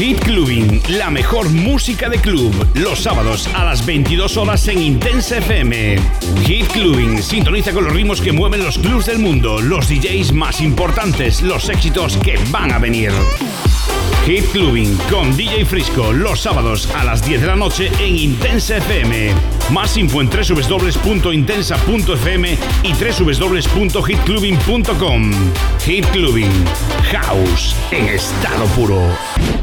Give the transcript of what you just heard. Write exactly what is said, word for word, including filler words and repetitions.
Hit Clubbing, la mejor música de club, los sábados a las veintidós horas en Intensa F M. Hit Clubbing, sintoniza con los ritmos que mueven los clubs del mundo, los D Js más importantes, los éxitos que van a venir. Hit Clubbing con D J Frisco, los sábados a las diez de la noche en Intensa F M. Más info en doble u doble u doble u punto intensa punto f m y doble u doble u doble u punto hit clubbing punto com. Hit Clubbing, house en estado puro.